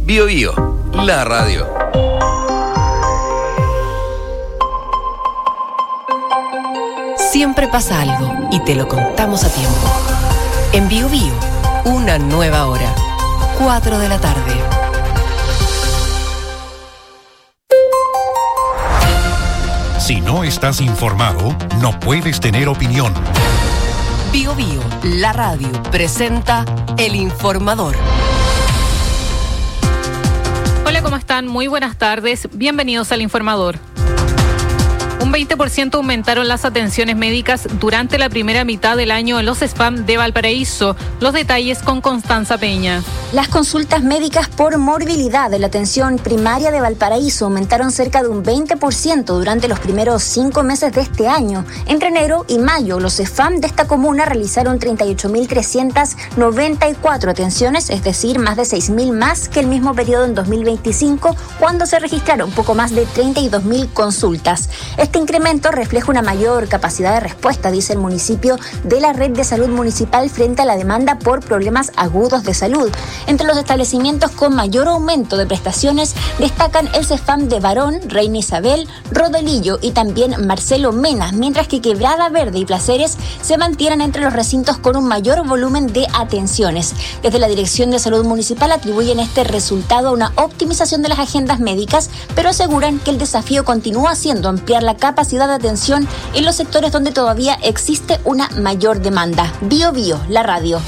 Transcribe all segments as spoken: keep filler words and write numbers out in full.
Bio Bio, la radio. Siempre pasa algo y te lo contamos a tiempo. En Bio Bio, una nueva hora. cuatro de la tarde. Si no estás informado, no puedes tener opinión. Bio Bio, la radio, presenta El Informador. Hola, ¿cómo están? Muy buenas tardes. Bienvenidos al Informador. Un veinte por ciento aumentaron las atenciones médicas durante la primera mitad del año en los S P A M de Valparaíso. Los detalles con Constanza Peña. Las consultas médicas por morbilidad de la atención primaria de Valparaíso aumentaron cerca de un veinte por ciento durante los primeros cinco meses de este año. Entre enero y mayo, los S P A M de esta comuna realizaron treinta y ocho mil trescientas noventa y cuatro atenciones, es decir, más de seis mil más que el mismo periodo en dos mil veinticinco, cuando se registraron poco más de treinta y dos mil consultas. Este incremento refleja una mayor capacidad de respuesta, dice el municipio, de la red de salud municipal frente a la demanda por problemas agudos de salud. Entre los establecimientos con mayor aumento de prestaciones destacan el C E F A M de Barón, Reina Isabel, Rodelillo y también Marcelo Mena, mientras que Quebrada Verde y Placeres se mantienen entre los recintos con un mayor volumen de atenciones. Desde la Dirección de Salud Municipal atribuyen este resultado a una optimización de las agendas médicas, pero aseguran que el desafío continúa siendo ampliar la capacidad de atención en los sectores donde todavía existe una mayor demanda. Bio Bio, la radio.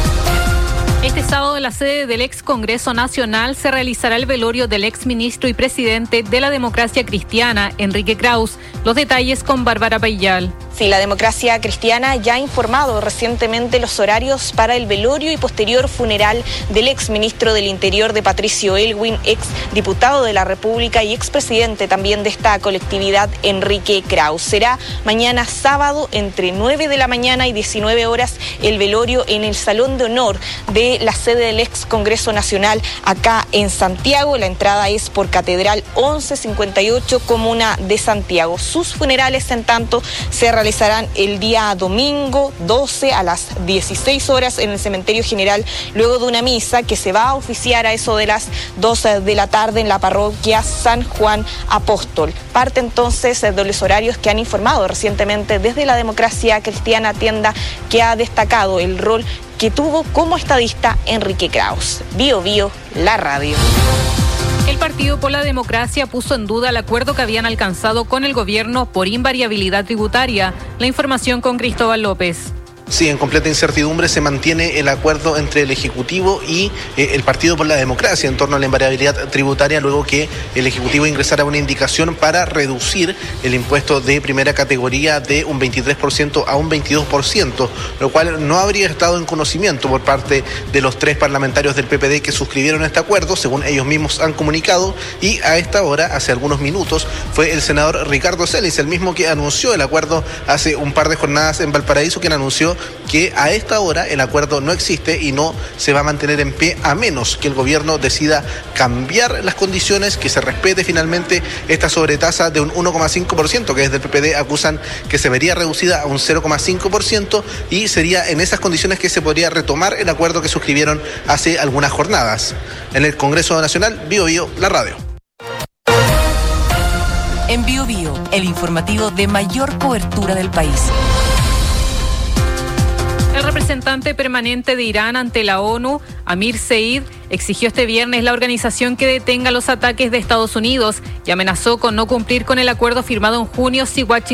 Este sábado en la sede del ex Congreso Nacional se realizará el velorio del ex ministro y presidente de la Democracia Cristiana, Enrique Kraus. Los detalles con Bárbara Payal. Sí, la Democracia Cristiana ya ha informado recientemente los horarios para el velorio y posterior funeral del ex ministro del Interior de Patricio Elwin, ex diputado de la República y ex presidente también de esta colectividad, Enrique Kraus. Será mañana sábado entre nueve de la mañana y diecinueve horas el velorio en el Salón de Honor de la sede del ex Congreso Nacional acá en Santiago. La entrada es por Catedral once cincuenta y ocho, Comuna de Santiago. Sus funerales, en tanto, se realizarán realizarán el día domingo doce a las dieciséis horas en el Cementerio General, luego de una misa que se va a oficiar a eso de las doce de la tarde en la parroquia San Juan Apóstol. Parte entonces de los horarios que han informado recientemente desde la Democracia Cristiana, tienda que ha destacado el rol que tuvo como estadista Enrique Kraus. Bio Bio, la radio. El Partido por la Democracia puso en duda el acuerdo que habían alcanzado con el gobierno por invariabilidad tributaria. La información con Cristóbal López. Sí, en completa incertidumbre se mantiene el acuerdo entre el Ejecutivo y eh, el Partido por la Democracia en torno a la invariabilidad tributaria, luego que el Ejecutivo ingresara una indicación para reducir el impuesto de primera categoría de un veintitrés por ciento a un veintidós por ciento, lo cual no habría estado en conocimiento por parte de los tres parlamentarios del P P D que suscribieron este acuerdo, según ellos mismos han comunicado, y a esta hora, hace algunos minutos, fue el senador Ricardo Celis, el mismo que anunció el acuerdo hace un par de jornadas en Valparaíso, quien anunció que a esta hora el acuerdo no existe y no se va a mantener en pie a menos que el gobierno decida cambiar las condiciones, que se respete finalmente esta sobretasa de un uno coma cinco por ciento que desde el P P D acusan que se vería reducida a un cero coma cinco por ciento, y sería en esas condiciones que se podría retomar el acuerdo que suscribieron hace algunas jornadas. En el Congreso Nacional, Bio Bio, la radio. En Bio Bio, el informativo de mayor cobertura del país. El representante permanente de Irán ante la ONU, Amir Seid, exigió este viernes la organización que detenga los ataques de Estados Unidos y amenazó con no cumplir con el acuerdo firmado en junio si Washington